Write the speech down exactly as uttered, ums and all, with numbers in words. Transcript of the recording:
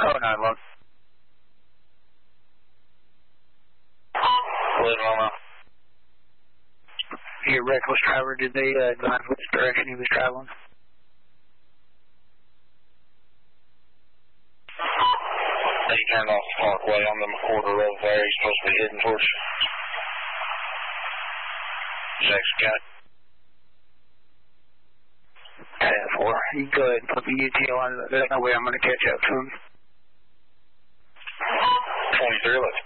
Oh, nine one. eleven on. Your reckless driver, did they uh, advise which direction he was traveling? He turned off the parkway on the McCorder Road there. He's supposed to be heading towards Jackson County. ten four. You go ahead and put the U T O on. There's no way I'm going to catch up to him. twenty-three, let's